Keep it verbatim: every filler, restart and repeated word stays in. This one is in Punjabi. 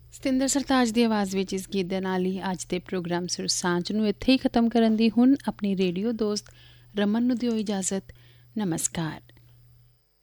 ਸਤਿੰਦਰ ਸਰਤਾਜ ਦੀ ਆਵਾਜ਼ ਵਿੱਚ ਇਸ ਗੀਤ ਦੇ ਨਾਲ ਹੀ ਅੱਜ ਦੇ ਪ੍ਰੋਗਰਾਮ ਸੁਰ ਸਾਂਝ ਨੂੰ ਇੱਥੇ ਹੀ ਖ਼ਤਮ ਕਰਨ ਦੀ ਹੁਣ ਆਪਣੀ ਰੇਡੀਓ ਦੋਸਤ ਰਮਨ ਨੂੰ ਦਿਓ ਇਜਾਜ਼ਤ। ਨਮਸਕਾਰ।